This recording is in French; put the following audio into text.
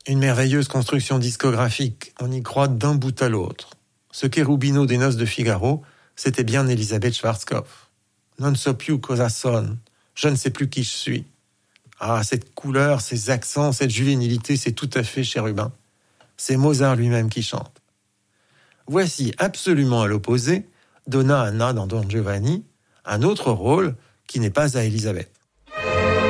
Une merveilleuse construction discographique, on y croit d'un bout à l'autre. Ce Cherubino des Noces de Figaro, c'était bien Elisabeth Schwarzkopf. Non so più cosa son, je ne sais plus qui je suis. Ah, cette couleur, ces accents, cette juvénilité, c'est tout à fait chérubin. C'est Mozart lui-même qui chante. Voici, absolument à l'opposé, Donna Anna dans Don Giovanni, un autre rôle qui n'est pas à Elisabeth.